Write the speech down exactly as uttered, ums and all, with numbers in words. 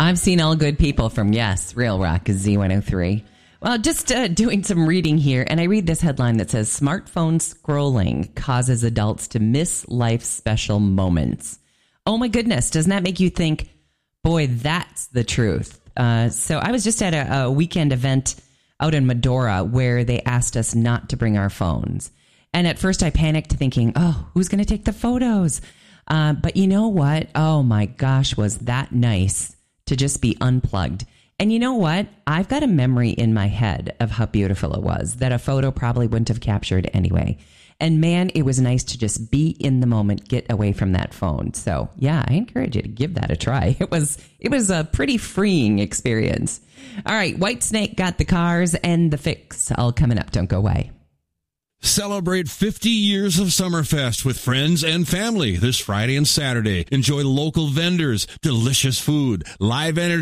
I've seen all good people from, yes, Real Rock is Z one oh three. Well, just uh, doing some reading here, and I read this headline that says, smartphone scrolling causes adults to miss life's special moments. Oh, my goodness. Doesn't that make you think, boy, that's the truth? Uh, so I was just at a, a weekend event out in Medora where they asked us not to bring our phones. And at first I panicked thinking, oh, who's going to take the photos? Uh, but you know what? Oh, my gosh, was that nice to just be unplugged. And you know what? I've got a memory in my head of how beautiful it was that a photo probably wouldn't have captured anyway. And man, it was nice to just be in the moment, get away from that phone. So yeah, I encourage you to give that a try. It was, it was a pretty freeing experience. All right. Whitesnake got the cars and the fix all coming up. Don't go away. Celebrate fifty years of Summerfest with friends and family this Friday and Saturday. Enjoy local vendors, delicious food, live entertainment.